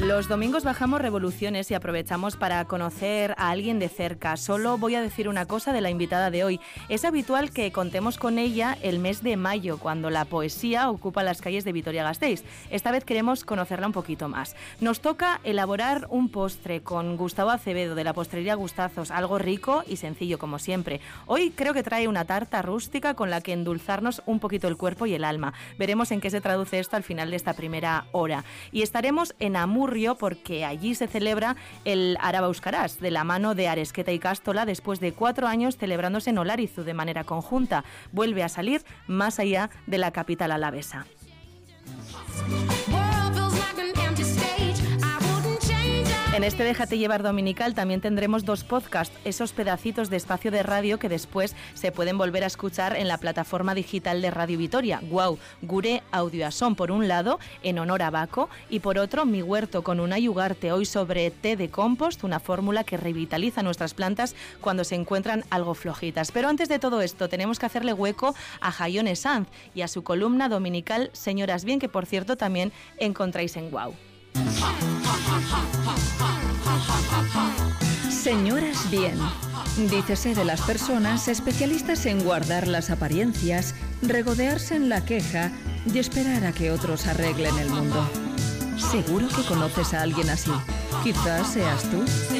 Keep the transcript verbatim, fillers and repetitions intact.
Los domingos bajamos revoluciones y aprovechamos para conocer a alguien de cerca. Solo voy a decir una cosa de la invitada de hoy. Es habitual que contemos con ella el mes de mayo, cuando la poesía ocupa las calles de Vitoria-Gasteiz. Esta vez queremos conocerla un poquito más. Nos toca elaborar un postre con Gustavo Acevedo de la Postrería Gustazos, algo rico y sencillo como siempre. Hoy creo que trae una tarta rústica con la que endulzarnos un poquito el cuerpo y el alma. Veremos en qué se traduce esto al final de esta primera hora. Y estaremos en Amurrio porque allí se celebra el Araba Euskarás, de la mano de Aresqueta y Cástola, después de cuatro años celebrándose en Olarizu de manera conjunta. Vuelve a salir más allá de la capital alavesa. En este Déjate Llevar dominical también tendremos dos podcasts, esos pedacitos de espacio de radio que después se pueden volver a escuchar en la plataforma digital de Radio Vitoria. Guau, Gure Audioason por un lado, en honor a Baco, y por otro, Mi Huerto con Unai Ugarte, hoy sobre té de compost, una fórmula que revitaliza nuestras plantas cuando se encuentran algo flojitas. Pero antes de todo esto, tenemos que hacerle hueco a Jaione Sanz y a su columna dominical Señoras Bien, que por cierto también encontráis en Guau. Señoras Bien. Dícese de las personas especialistas en guardar las apariencias, regodearse en la queja y esperar a que otros arreglen el mundo. Seguro que conoces a alguien así. Quizás seas tú.